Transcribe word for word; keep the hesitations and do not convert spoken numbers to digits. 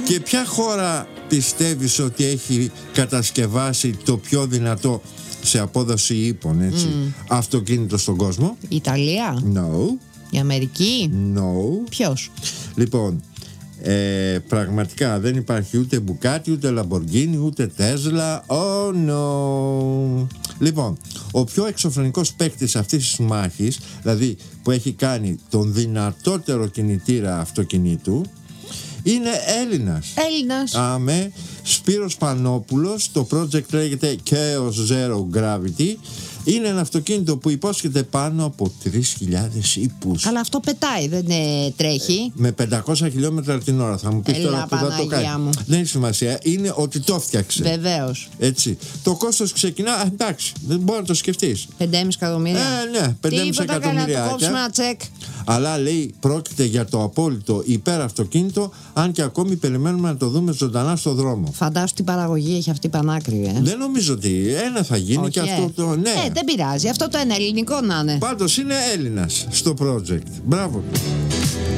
Και ποια χώρα πιστεύεις ότι έχει κατασκευάσει το πιο δυνατό σε απόδοση ύπων, έτσι, mm. αυτοκίνητο στον κόσμο? Ιταλία? No. Η Αμερική? No. Ποιος? Λοιπόν, ε, πραγματικά δεν υπάρχει ούτε Μπουκάτι, ούτε Λαμποργκίνι, ούτε Τέσλα. Oh no. Λοιπόν, ο πιο εξωφρενικός παίκτης αυτής της μάχης, δηλαδή που έχει κάνει τον δυνατότερο κινητήρα αυτοκινήτου, είναι Έλληνας. Έλληνας. Άμε, Σπύρος Πανόπουλος. Το project λέγεται Chaos Zero Gravity. Είναι ένα αυτοκίνητο που υπόσχεται πάνω από τρεις χιλιάδες ύπους. Αλλά αυτό πετάει, δεν ε, τρέχει. Με πεντακόσια χιλιόμετρα την ώρα. Θα μου πεις τώρα που θα το κάνει. Μου. Δεν έχει σημασία. Είναι ότι το φτιάξε. Βεβαίως. Έτσι. Το κόστος ξεκινά. Εντάξει, δεν μπορεί να το σκεφτείς. πέντε κόμμα πέντε εκατομμύρια. Ε, ναι, πέντε κόμμα πέντε εκατομμύρια. Τι είπα, να το κόψουμε ένα τσεκ. Αλλά λέει πρόκειται για το απόλυτο υπεραυτοκίνητο, αν και ακόμη περιμένουμε να το δούμε ζωντανά στο δρόμο. Φαντάσου τι παραγωγή έχει αυτή πανάκριβη. Ε. Δεν νομίζω ότι ένα θα γίνει. Όχι, και αυτό το. Ναι. Ε, δεν πειράζει. Αυτό το ένα ελληνικό να είναι. Πάντως είναι Έλληνας στο project. Μπράβο.